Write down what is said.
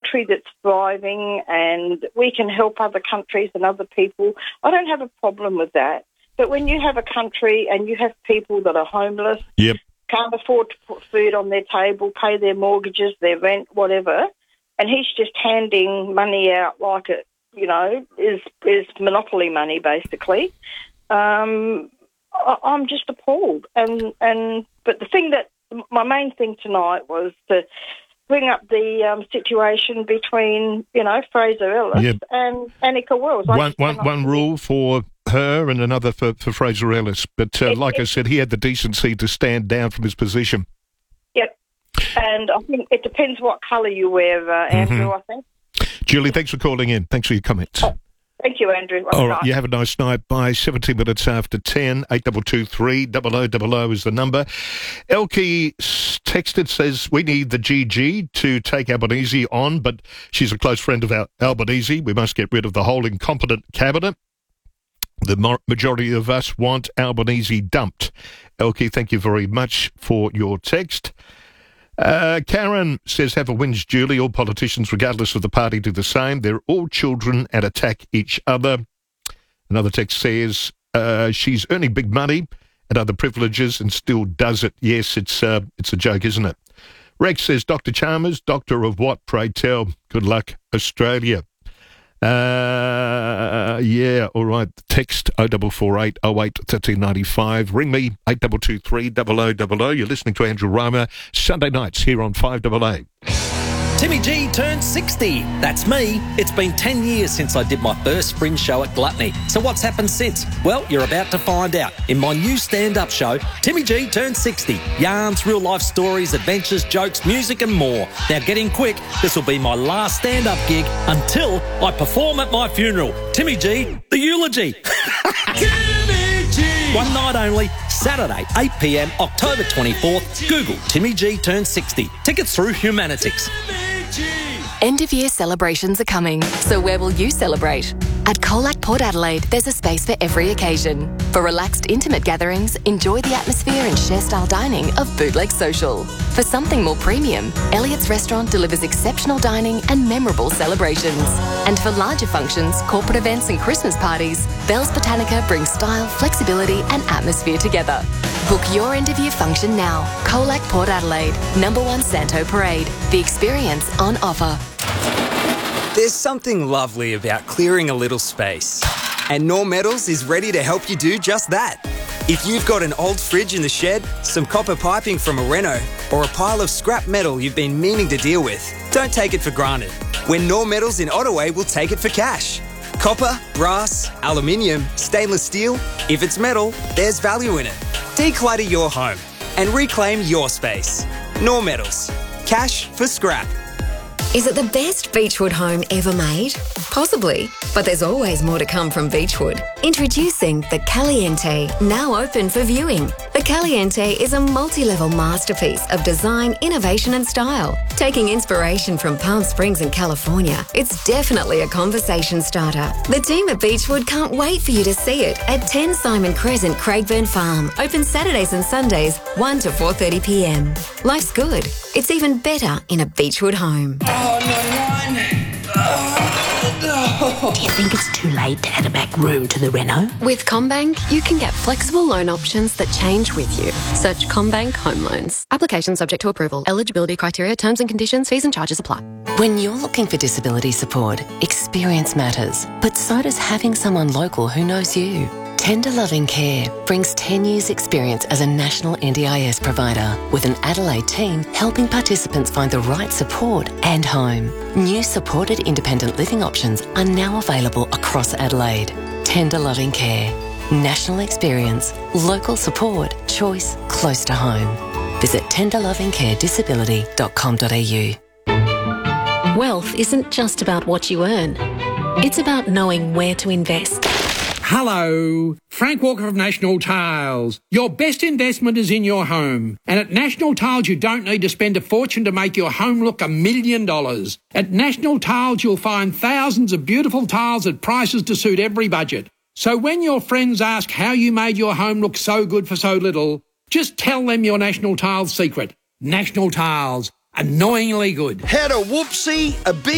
country that's thriving and we can help other countries and other people, I don't have a problem with that. But when you have a country and you have people that are homeless, Yep. can't afford to put food on their table, pay their mortgages, their rent, whatever, and he's just handing money out like it, is monopoly money, basically, I'm just appalled. But the thing my main thing tonight was to bring up the situation between, Fraser Ellis and Annika Wells. One rule for her and another for Fraser Ellis. But like I said, he had the decency to stand down from his position. Yep. And I think it depends what colour you wear, Andrew, I think. Julie, thanks for calling in. Thanks for your comments. Thank you, Andrew. All right, you have a nice night. By 17 minutes after 10, 8223 0000 is the number. Elkie texted, says, we need the GG to take Albanese on, but she's a close friend of Albanese. We must get rid of the whole incompetent cabinet. The majority of us want Albanese dumped. Elkie, thank you very much for your text. Karen says, have a whinge, Julie. All politicians, regardless of the party, do the same. They're all children and attack each other. Another text says, she's earning big money and other privileges and still does it. Yes, it's a joke, isn't it? Rex says, Dr. Chalmers, doctor of what, pray tell? Good luck, Australia. Yeah, all right. Text 0448 08 1395. Ring me 8223 0000. You're listening to Andrew Romer Sunday nights here on 5AA. Timmy G turned 60. That's me. It's been 10 years since I did my first fringe show at Gluttony. So what's happened since? Well, you're about to find out in my new stand-up show, Timmy G turned 60. Yarns, real-life stories, adventures, jokes, music and more. Now get in quick. This will be my last stand-up gig until I perform at my funeral. Timmy G, the eulogy. Timmy G. One night only, Saturday, 8 p.m, October 24th. Google Timmy G turned 60. Tickets through Humanitix. End-of-year celebrations are coming, so where will you celebrate? At Colac Port Adelaide, there's a space for every occasion. For relaxed, intimate gatherings, enjoy the atmosphere and share-style dining of Bootleg Social. For something more premium, Elliott's Restaurant delivers exceptional dining and memorable celebrations. And for larger functions, corporate events and Christmas parties, Bell's Botanica brings style, flexibility and atmosphere together. Book your end-of-year function now. Colac Port Adelaide, number 1 Santo Parade. The experience on offer. There's something lovely about clearing a little space. And Knorr Metals is ready to help you do just that. If you've got an old fridge in the shed, some copper piping from a reno, or a pile of scrap metal you've been meaning to deal with, don't take it for granted. When Knorr Metals in Ottaway will take it for cash. Copper, brass, aluminium, stainless steel, if it's metal, there's value in it. Declutter your home and reclaim your space. Knorr Metals. Cash for scrap. Is it the best Beechwood home ever made? Possibly, but there's always more to come from Beechwood. Introducing the Caliente, now open for viewing. The Caliente is a multi-level masterpiece of design, innovation and style. Taking inspiration from Palm Springs in California, it's definitely a conversation starter. The team at Beechwood can't wait for you to see it at 10 Simon Crescent, Craigburn Farm. Open Saturdays and Sundays, 1 to 4:30 p.m. Life's good. It's even better in a Beechwood home. Do you think it's too late to add a back room to the reno? With CommBank, you can get flexible loan options that change with you. Search CommBank Home Loans. Application subject to approval. Eligibility criteria, terms and conditions, fees and charges apply. When you're looking for disability support, experience matters, but so does having someone local who knows you. Tender Loving Care brings 10 years' experience as a national NDIS provider with an Adelaide team helping participants find the right support and home. New supported independent living options are now available across Adelaide. Tender Loving Care. National experience, local support, choice close to home. Visit tenderlovingcaredisability.com.au. Wealth isn't just about what you earn. It's about knowing where to invest. Hello, Frank Walker of National Tiles. Your best investment is in your home. And at National Tiles, you don't need to spend a fortune to make your home look $1 million. At National Tiles, you'll find thousands of beautiful tiles at prices to suit every budget. So when your friends ask how you made your home look so good for so little, just tell them your National Tiles secret. National Tiles, annoyingly good. Had a whoopsie, a big